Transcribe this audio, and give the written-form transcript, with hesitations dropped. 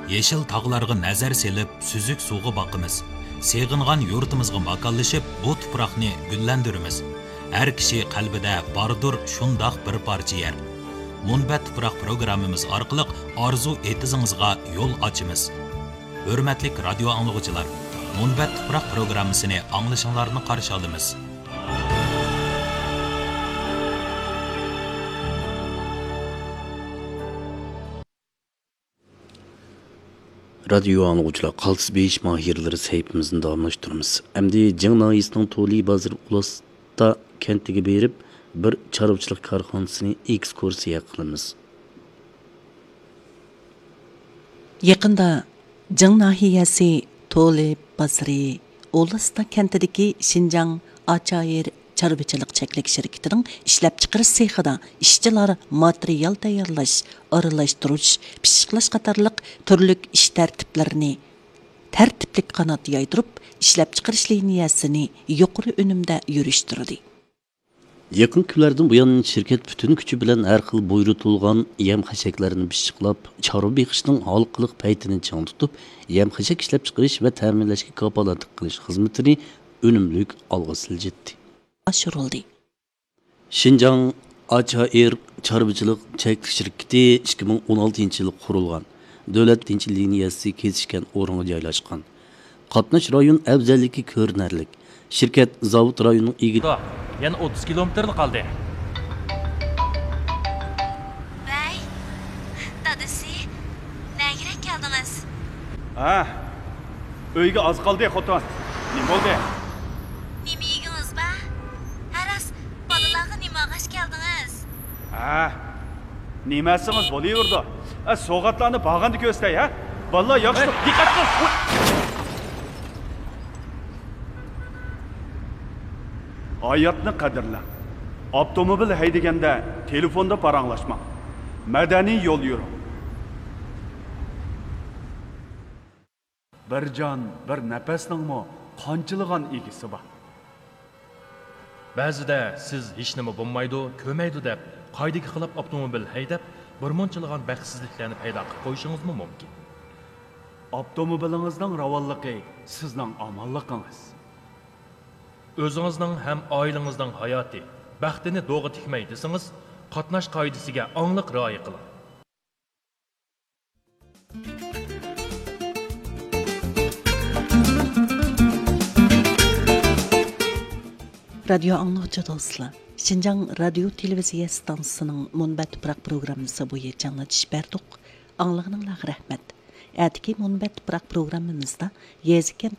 Yeşil tağlarga nazar selip, süzük suğu bakımız. Seğingan yurtumuzga makallaşıp, bu tuproqni güllendirimiz. Her kişi qalbida bardır şundaq bir parça yer. Munbat tuproq programmamiz orqali arzu etizingizga yo'l ochamiz. Hurmatli radio anglag'uchilar, Munbat tuproq programmasini anglashinglarni qarshi olamiz. Radio anglag'uchilar, qaltis beyish mahirlari saytimizni davomlashtiramiz. Endi Jing nahisning Toli Bazir Ulasda kentiga berib, bir chorvachilik korxonasini ekskursiya qilamiz. Yaqinda Jing nahiyasi Toli Bazir Ulasda kentidagi Xinjiang Achair chorvachilik cheklik şirketining ishlab chiqarish sexida ishchilar material tayyorlash, aralashtirish, pishiqlash qatorliq turli ish tartiblarini tartiblik qanot yaydirib, ishlab chiqarish liniyasini yuqori unumda yurishtirdi. Yaqin kunlardan bu yan şirket bütün kuchi bilan har xil buyrutilgan yem xashaklarni pishiqlab, chorva beqishning halqiliq paytini chang tutib, yem xashak ishlab chiqarish va ta'minlashga kafolatlik qilish xizmatini unumlik olg'a siljitdi. Aşırıldı. Xinjiang Achair chorvachilik cheklik shirkati 2016-yil qurilgan. Davlat tinch liniyasi kesishgan o'ringa joylashgan. Qatnash rayon afzalligi ko'rinarlik. Shirkat zavod rayonining egidi. Yana 30 kilometrni qoldi. Bey, dadasi, nagirek keldingiz? Ha, uyga oz qoldi, xotin. Nima bo'ldi? Nima yedingiz ba? Haras, bolalarga nima g'ash keldingiz? Ha, nimasimiz bo'laverdi? So'g'atlarni bag'anda ko'stay, ha? Bolalar yaxshi, diqqat qil. Hayotni qadrla. Avtomobil haydaganda telefonda paranglashma. Madaniy yo'l yuring. Bir jon, bir nafasningmi qanchilgan egisi bor. Ba'zida siz hech nima bo'lmaydi, ko'maydi deb qoidaga xilop avtomobil haydab, birmunchalig'an baxtsizliklarni paydo qilib qo'yishingiz mumkin. Avtomobilingizning ravonligi sizning omonligingiz. O'zingizning ham oilangizning hayoti, baxtini do'g'ri tikmay desangiz, qatnash qoidasiga aniq rioya qiling. Radio anglag'uchi do'stlar, Xinjiang radio televiziya stansiyasining Munbat tuproq programmasi bo'yicha anglatish berdik. Anglag'aninglarga rahmat. Atiki Munbat tuproq programmamizda Yeziken